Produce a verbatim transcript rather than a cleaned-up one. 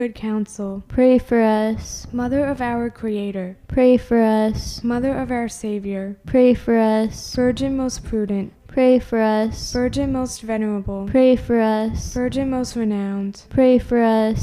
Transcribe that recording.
good counsel, pray for us. Mother of our Creator, Pray for us. Mother of our Savior, Pray for us. Virgin most prudent, Pray for us. Virgin most venerable, Pray for us. Virgin most renowned, Pray for us.